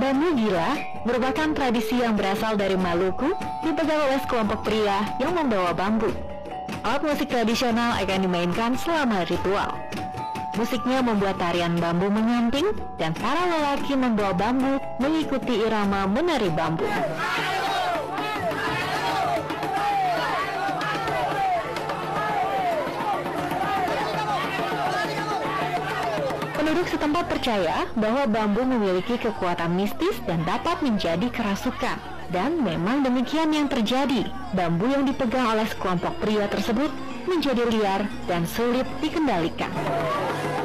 Bambu gila merupakan tradisi yang berasal dari Maluku, dipegang oleh sekelompok pria yang membawa bambu. Alat musik tradisional akan dimainkan selama ritual. Musiknya membuat tarian bambu menyanting dan para lelaki membawa bambu mengikuti irama menari bambu. Penduduk setempat percaya bahwa bambu memiliki kekuatan mistis dan dapat menjadi kerasukan. Dan memang demikian yang terjadi. Bambu yang dipegang oleh sekelompok pria tersebut menjadi liar dan sulit dikendalikan.